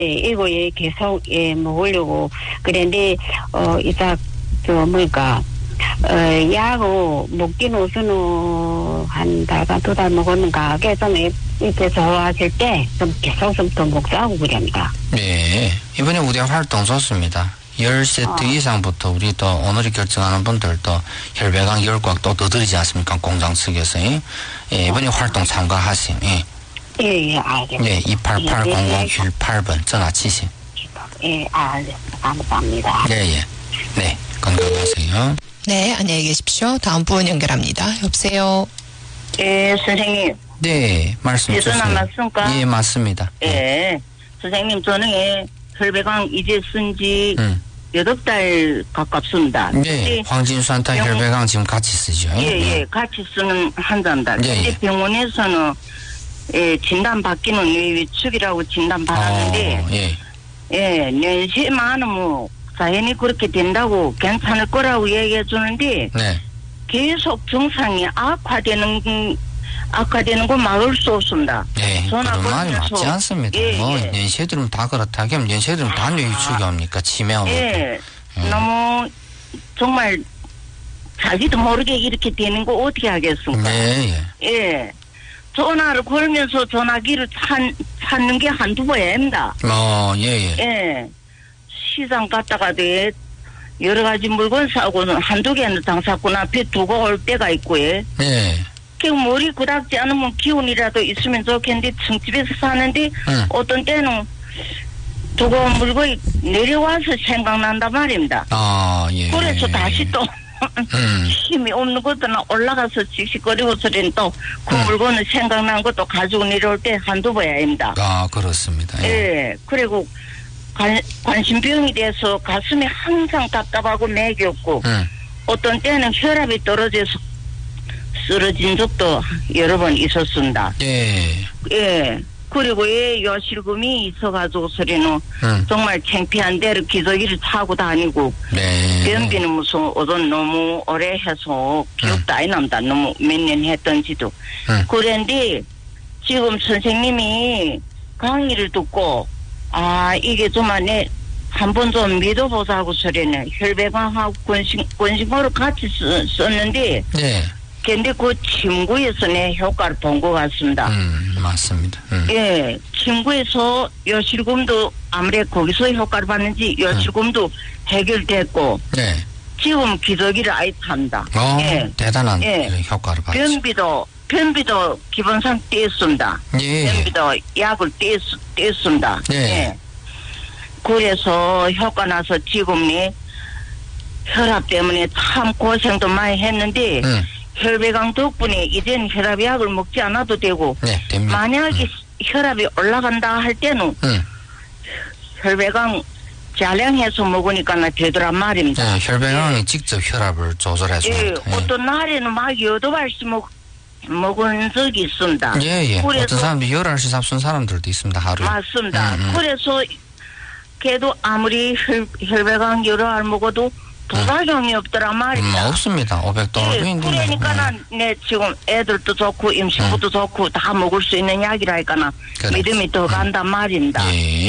이거에 계속 먹으려고 그랬는데 이따 뭐니까 약을 먹긴 우선은 한 달간 2달 먹었는가 그게 좀 이렇게 좋아질 때 좀 계속 좀 더 먹자고 그럽니다. 네, 이번에 우리 활동 좋습니다. 10세트 이상부터 우리 또 오늘이 결정하는 분들도 혈배강 열곽도 더 드리지 않습니까? 공장 측에서. 이번에 활동 참가하신. 예, 알겠습니다. 네, 288-0018번 전화 치신. 예, 감사합니다. 예. 네, 건강하세요. 네, 안녕히 계십시오. 다음 분 연결합니다. 여보세요. 예, 선생님. 네, 말씀 주세요. 전화 맞습니까? 예, 맞습니다. 예, 선생님 저는 혈배강 이제 쓴지 8달 가깝습니다. 네, 황진수한테 혈배강 지금 같이 쓰죠. 예, 같이 쓰는 한 잔다. 근데 병원에서는 진단 받기는 뇌위축이라고 진단 받았는데, 연세 많으면 자연히 그렇게 된다고 괜찮을 거라고 얘기해 주는데, 계속 증상이 악화되는 거 막을 수 없습니다. 네, 그런 말이 맞지 않습니다. 연세들은 다 그렇다 하면 연세들은 다 뇌위축이 옵니까? 치매하고. 너무 정말 자기도 모르게 이렇게 되는 거 어떻게 하겠습니까? 예. 전화를 걸면서 전화기를 찾는 게 한두 번입니다. 예. 시장 갔다가도 여러 가지 물건 사고는 한두 개는 당사꾼 앞에 두고 올 때가 있고요. 그 머리 그닥지 않으면 기운이라도 있으면 좋겠는데 층집에서 사는데 어떤 때는 두고 온 물건이 내려와서 생각난단 말입니다. 그래서 다시 또 힘이 없는 것들은 올라가서 씩씩거리고 소리는 또 그 물건을 생각난 것도 가지고 내려올 때 한두 번입니다. 그렇습니다. 예. 그리고 관심병이 돼서 가슴이 항상 답답하고 맥이 없고 어떤 때는 혈압이 떨어져서 쓰러진 적도 여러 번 있었습니다. 예. 그리고 요실금이 있어가지고 소리는 정말 창피한 대로 기저귀를 차고 다니고 변비는 무슨 어떤 너무 오래 해서 기억도 안 납니다. 너무 몇 년 했던지도. 그런데 지금 선생님이 강의를 듣고 이게 좀 안에 한번 좀 믿어보자고 소리는 혈배강하고 권신고를 같이 썼는데 근데 그 친구에서 내 효과를 본 것 같습니다. 맞습니다. 예, 친구에서 요실금도 아무래도 거기서 효과를 봤는지 요실금도 해결됐고 지금 기저귀를 아예 탄다. 대단한 효과를 봤습니다. 변비도 기본상 뗐습니다. 변비도 약을 뗐습니다. 그래서 효과 나서 지금 혈압 때문에 참 고생도 많이 했는데 혈배강 덕분에 이젠 혈압약을 먹지 않아도 되고 만약에 혈압이 올라간다 할 때는 혈배강 자량해서 먹으니까 되더란 말입니다. 혈배강이 직접 혈압을 조절해줍니다. 어떤 날에는 막 8알씩 먹은 적이 있습니다. 어떤 사람도 11시 잡순 사람들도 있습니다. 하루에. 맞습니다. 그래서 걔도 아무리 혈배강 여러 알 먹어도 부작용이 없더란 말입니다. 없습니다. 500도로. 그러니까 지금 애들도 좋고 임신부도 좋고 다 먹을 수 있는 약이라니까 믿음이 더 간단 말입니다.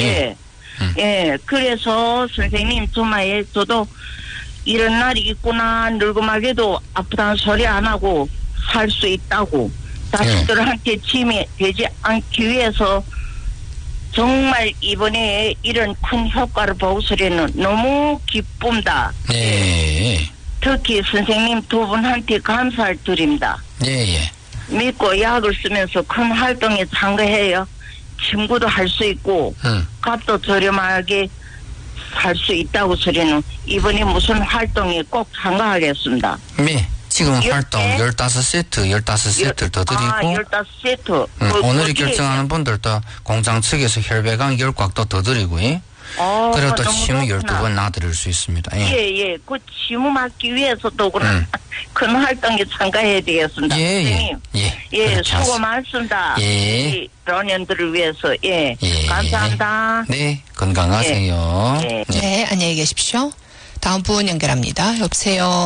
그래서 선생님 정말 저도 이런 날이 있구나 늙음하게도 아프다는 소리 안 하고 살 수 있다고 자식들한테 짐이 되지 않기 위해서 정말 이번에 이런 큰 효과를 보고서는 너무 기쁩니다. 특히 선생님 두 분한테 감사를 드립니다. 믿고 약을 쓰면서 큰 활동에 참가해요. 친구도 할 수 있고 값도 저렴하게 살 수 있다고 소리는 이번에 무슨 활동에 꼭 참가하겠습니다. 지금 활동 15세트를 더 드리고 15세트 오늘이 결정하는 분들도 공장 측에서 혈배강 열곽도 더 드리고 그리고 또 치무 12번 놔드릴 수 있습니다. 그 치무 맞기 위해서도 그런 큰 활동에 참가해야 되겠습니다. 수고 많습니다. 노년들을 위해서 감사합니다. 건강하세요. 네, 안녕히 계십시오. 다음 분 연결합니다. 여보세요.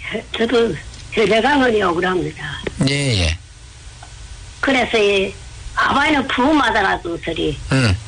저도 혈배강은이 억울합니다. 예. 그래서 아바이는 부부마다 나도 소리.